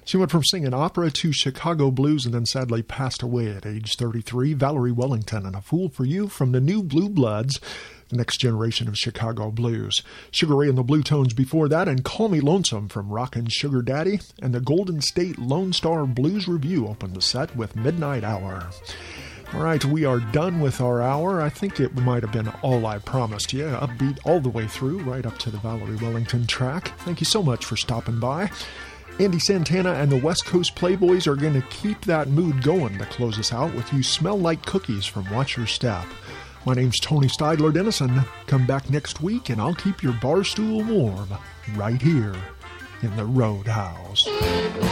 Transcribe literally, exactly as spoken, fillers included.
She went from singing opera to Chicago blues and then sadly passed away at age thirty-three. Valerie Wellington and A Fool for You from the New Blue Bloods, the next generation of Chicago blues. Sugar Ray and the Blue Tones before that, and Call Me Lonesome from Rockin' Sugar Daddy, and the Golden State Lone Star Blues Review opened the set with Midnight Hour. All right, we are done with our hour. I think it might have been All I Promised You, upbeat all the way through, right up to the Valerie Wellington track. Thank you so much for stopping by. Andy Santana and the West Coast Playboys are going to keep that mood going to close us out with You Smell Like Cookies from Watch Your Step. My name's Tony Steidler Dennison. Come back next week and I'll keep your bar stool warm right here in the Roadhouse.